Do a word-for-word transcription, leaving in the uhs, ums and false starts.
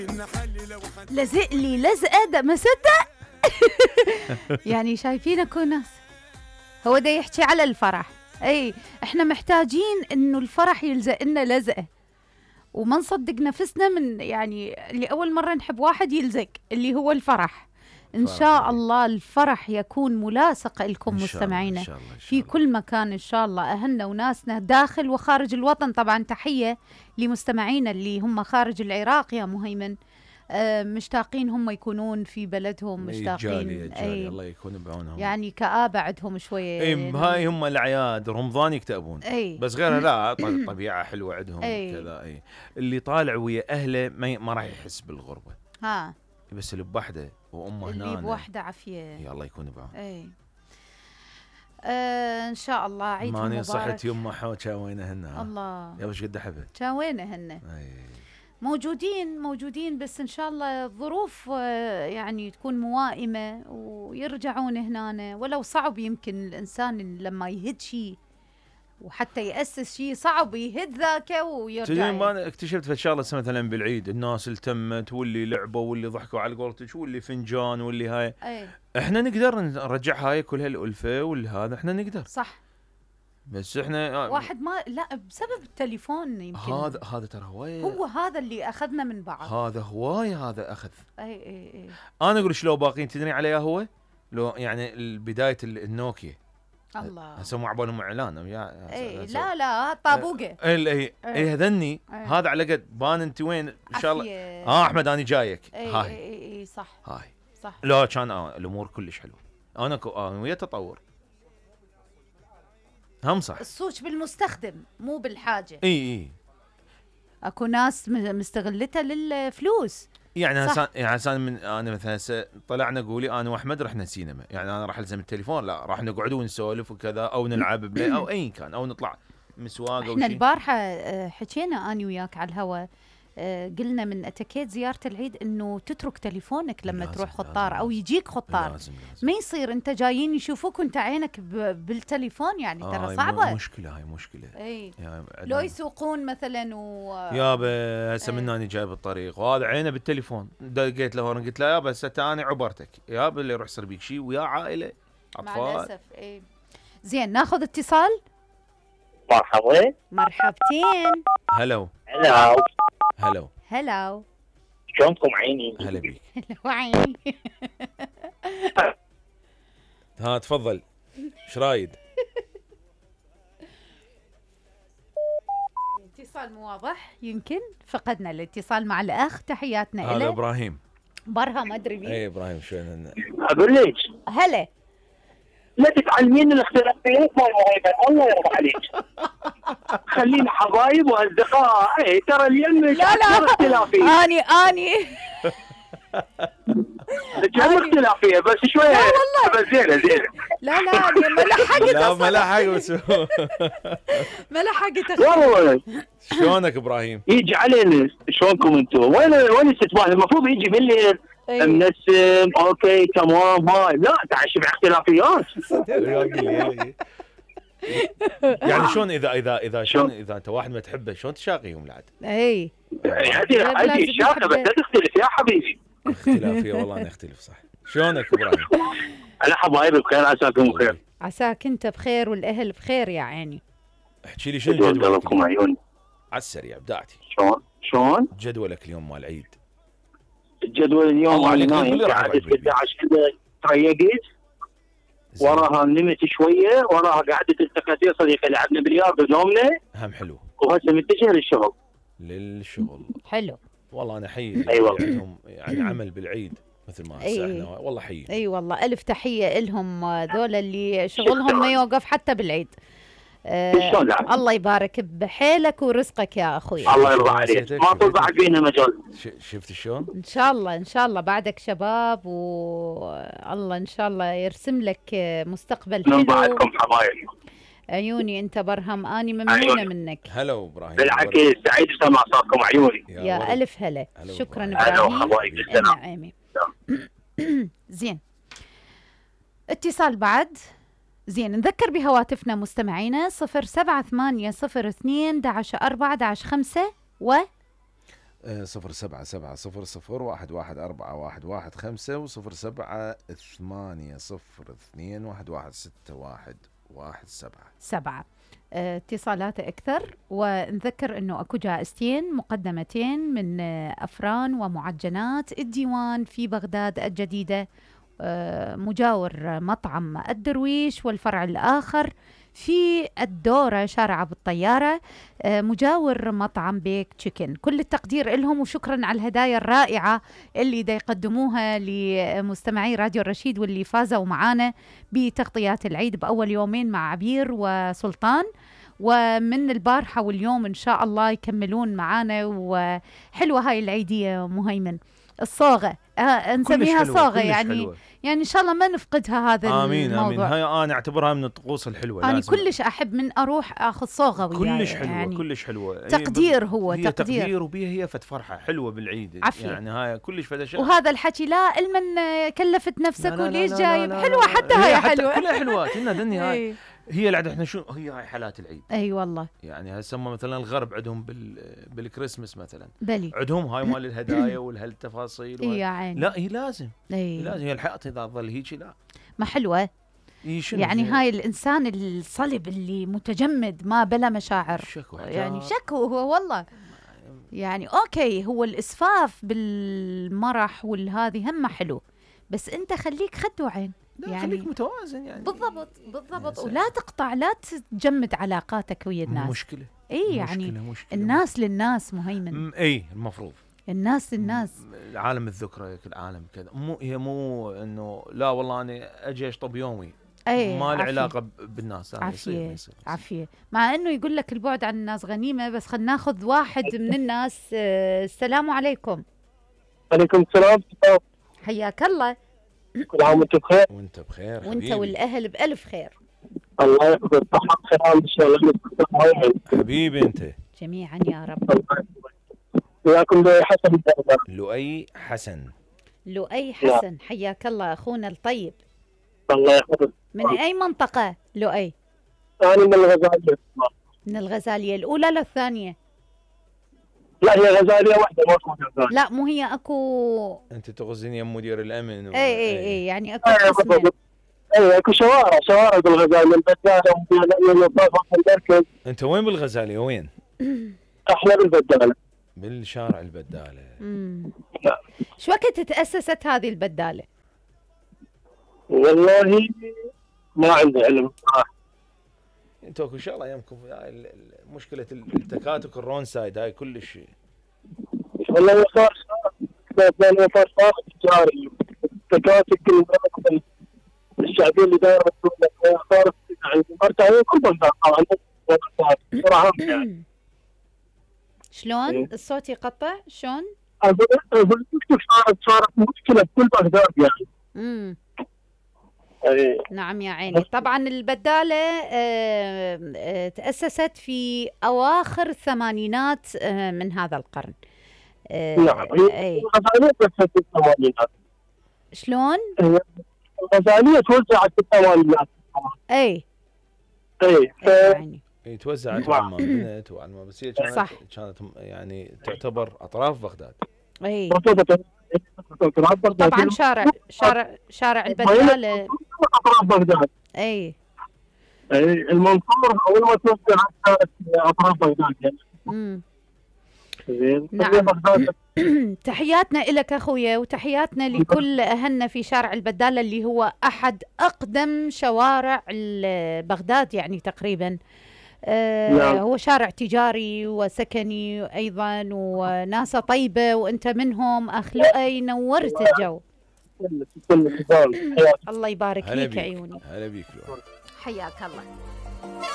لزق لي لزقه ده ما صدق. يعني شايفينك ناس هو ده يحكي على الفرح. اي احنا محتاجين انه الفرح يلزق لنا لزقه وما نصدق نفسنا من يعني لأول مرة نحب واحد يلزق اللي هو الفرح. إن شاء الله الفرح يكون ملاصق لكم مستمعينا في كل مكان إن شاء الله، أهلنا وناسنا داخل وخارج الوطن. طبعا تحية لمستمعينا اللي هم خارج العراق يا مهيمن، آه مشتاقين هم يكونون في بلدهم، مشتاقين. أي الله يكون بعونهم، يعني كآبة عندهم شوية. اي هاي هم الأعياد رمضان يكتئبون، أي. بس غيرها لا طبيعة حلوة عندهم كذا. اي اللي طالع ويا أهله ما, ما راح يحس بالغربة. ها بس اللي بوحده وأمه هنا اللي بوحده عافية. يا الله يكون بعون. اي آه ان شاء الله عيدهم مبارك. ماني صحت يمه حو شاوينه هن. الله يا وش قد احبه شاوينه هن. موجودين موجودين بس ان شاء الله الظروف آه يعني تكون موائمه ويرجعون هنا. ولو صعب يمكن الانسان لما يهد شيء وحتى يأسس شيء صعب يهد ذاك ويرجع. تدري ما اكتشفت في شغله مثلا بالعيد الناس التمت واللي لعبوا واللي ضحكوا على قولتك واللي فنجان واللي هاي. أي. احنا نقدر نرجع هاي كل هالألفة والهذا احنا نقدر صح، بس احنا واحد ما لا بسبب التليفون يمكن. هذا هذا ترى هوايه، هو هذا اللي اخذنا من بعض. هذا هوايه هذا اخذ. اي اي اي انا اقول لك لو باقين تدري عليها هو لو يعني بدايه النوكيا. الله هسه مو عبالهم اعلان يا اي لا لا طابوقه اي اي هذني هذا على قد بان انت وين ان شاء الله. اه احمد انا جايك. هاي اي اي صح هاي صح. لا كان آه الامور كلش حلوه. انا كو آه ويا تطور هم صح. الصوت بالمستخدم مو بالحاجه. اي اي اكو ناس مستغلتها للفلوس. يعني هسان يعني هسان من انا مثلا طلعنا قولي انا واحمد رحنا سينما، يعني انا راح الزم التليفون لا راح نقعد ونسولف وكذا او نلعب بلاي او اي كان او نطلع مسواق او شيء. احنا البارحه حكينا اني وياك على الهواء، قلنا من اتيكيت زياره العيد انه تترك تليفونك لما لازم تروح خطار او يجيك خطار. لازم لازم. ما يصير انت جايين يشوفوك وانت عينك بالتليفون، يعني ترى آه صعبه. مشكله هاي مشكله. اي لو يسوقون مثلا و يابا هسه من اني جاي بالطريق وهذا عينه بالتليفون دقيت له قلت له يابا هسه انا عبرتك يابا اللي يروح يصير بيك شيء ويا عائله اطفال. مع الاسف. اي زين ناخذ اتصال. مرحبا. مرحبتين. هلو هلو هلو هلو شلونكم عيني؟ هلا بيك. هلا وعيني. ها تفضل ايش رايد؟ اتصال مو واضح يمكن فقدنا الاتصال مع الاخ. تحياتنا له. هذا ابراهيم برها ما ادري بيه. اي ابراهيم شلون؟ اقول لك هلا لا تتعلمين الاختلافيات مال مهيمن الله يرضى عليك. خلينا حبايب واصدقاء. اي ترى اليوم لا لا اختلافي اني اني كم اختلافيه بس شويه. لا والله بس زينه زينه. لا لا ما لحقت لا ما لحقت ما لحقت والله. شلونك ابراهيم؟ يجي علينا شلونكم انتم؟ وين وين الاستثمار؟ المفروض يجي بالليل منسم اوكي تمام هاي. لا تعال شبع اختلافيات. يعني شلون اذا اذا اذا شلون اذا انت واحد ما تحبه شلون تشاقيهم العاد؟ اي هذه هذه الشاقه بس لا تختلف يا حبيبي. اختلافيه والله انا اختلف صح. شلونك ابراهيم؟ انا حبايبي بخير عساكم بخير. عساك انت بخير والاهل بخير يا عيني. احكي لي شنو جدولك عيوني على السريع بداعتي. شلون شلون جدولك اليوم مال العيد؟ الجدول اليوم انا نايم قاعد احد عشر كذا تريقت وراها نمت شويه وراها قعدت التكاتير صديقي لعبنا بلياردو ونومنا هم حلو وهسه متجه للشغل. للشغل حلو والله انا حي. ايوه عندهم يعني عمل بالعيد مثل ما هسه احنا والله حي. اي والله الف تحيه لهم ذول اللي شغلهم ما يوقف حتى بالعيد. آه الله يبارك بحيلك ورزقك يا اخوي. الله يرضى عليك. ما طول بعد فينا مجال. شفت شلون؟ ان شاء الله ان شاء الله بعدك شباب والله ان شاء الله يرسم لك مستقبل حلو. من بعدكم حبايبي. عيوني انت برهم اني ممنونه منك. هلا ابراهيم. بالعكس سعيد بسمع صوتكم عيوني. يا, يا الف هلا. شكرا ابراهيم. هلا حبايبي السلام. زين اتصال بعد. زين نذكر بهواتفنا مستمعينا صفر سبعة ثمانية صفر اثنين دعش أربعة دعش خمسة و صفر سبعة سبعة صفر صفر واحد واحد أربعة واحد واحد خمسة وصفر سبعة ثمانية صفر اثنين واحد واحد ستة واحد واحد سبعة سبعة. اه، اتصالات أكثر. ونذكر أنه أكو جائزتين مقدمتين من اه أفران ومعجنات الديوان في بغداد الجديدة، اه مجاور مطعم الدرويش، والفرع الآخر في الدورة شارع أبو الطيارة مجاور مطعم بيك تشيكن. كل التقدير لهم، وشكرا على الهدايا الرائعة اللي دا يقدموها لمستمعي راديو الرشيد واللي فازوا معانا بتغطيات العيد بأول يومين مع عبير وسلطان، ومن البارحة واليوم إن شاء الله يكملون معانا. وحلوة هاي العيدية مهيمن، الصاغة آه نسميها صاغة، يعني حلوة. يعني إن شاء الله ما نفقدها هذا آمين الموضوع. آمين. هاي أنا أعتبرها من الطقوس الحلوة. أنا كلش أحب من أروح أخذ صاغة وياي، كلش حلوة يعني كلش حلوة. تقدير، هو هي تقدير, تقدير وبيها هي فت فرحة حلوة بالعيد عفية. يعني هاي كلش فدشة. وهذا الحكي لا المن كلفت نفسك وليش جايب حلوة، حتى هاي حلوة كلها حلوات. هنا دني هاي هي اللي احنا شو هي هاي حالات العيد. اي أيوة والله. يعني هسه مثلا الغرب عندهم بال بالكريسماس مثلا بلي عندهم هاي مال الهدايا والهالتفاصيل اي يا عيني. لا هي لازم اي لازم هي الحياة اذا تظل هيك لا ما حلوة. يعني هاي الانسان الصلب اللي متجمد ما بلا مشاعر، يعني شكو هو والله. يعني اوكي هو الاسفاف بالمرح والهذه هم حلو، بس انت خليك خد وعين، يعني خليك متوازن يعني. بالضبط بالضبط. ولا تقطع، لا تجمد علاقاتك ويا الناس. مشكلة. اي يعني مشكلة مشكلة الناس مشكلة. للناس مهيمن. اي المفروض الناس للناس. العالم الذكرى العالم كذا، مو هي مو انه لا والله انا اجي اشطب يومي. اي ما له علاقة بالناس. عافية عافية. مع انه يقول لك البعد عن الناس غنيمة، بس خلينا ناخذ واحد من الناس. السلام عليكم. عليكم السلام. حياك الله. كل عام وانت بخير. وانت بخير وانت والاهل بألف خير. الله يحفظك. صحة خير ان شاء الله. حبيبي انت. جميعا يا رب. وياكم لؤي حسن. لؤي حسن. لؤي حسن حياك الله اخونا الطيب. الله يحفظك. من اي منطقة لؤي؟ انا من الغزالية. من الغزالية الأولى ولا الثانية؟ لا هي غزالية واحدة ما اسمها غزالية. لا مو هي اكو. انت تغزيني يا مدير الامن و... اي اي اي يعني اكو قسمين. اي اكو شوارع شوارع بالغزالية، البدالة والمركز. انت وين بالغزالية وين؟ احنا بالبدالة. بالشارع البدالة. امم شو وقت تأسست هذه البدالة؟ والله ما عندي علم صراحة. انتوا ان شاء الله ايامكم مشكلة التكاتك الرون سايد هاي كل شيء. والله صار صار صار صار تجاري التكاتك المراكب الشعبية اللي دايرة صارت يعني مرتاحين كل بلدان صراحة. يعني شلون الصوت يقطع شلون؟ أقول أقول صارت صارت مشكلة بكل بغداد يعني. امم أي. نعم يا عيني. طبعا البدالة آه آه تأسست في أواخر الثمانينات آه من هذا القرن. آه نعم هي الغزالية تأسست في الثمانينات. شلون؟ الغزالية توزعت في الثمانينات. اي اي ف... يعني هي توزعت وعلى بنت وعلى بس هي كانت صح. كانت يعني تعتبر أطراف بغداد. اي طبعا شارع شارع شارع البدالة اطراف بغداد. اي اي المنصورة اول ما توزع كانت اطراف بغداد يعني. امم زين. نعم. تحياتنا لك اخويا، وتحياتنا لكل اهلنا في شارع البدالة اللي هو احد اقدم شوارع بغداد يعني تقريبا. آه نعم. هو شارع تجاري وسكني ايضا، وناسه طيبه، وانت منهم. اخ لؤي نورت الجو. الله يبارك فيك عيوني. هلا بيك. حياك الله.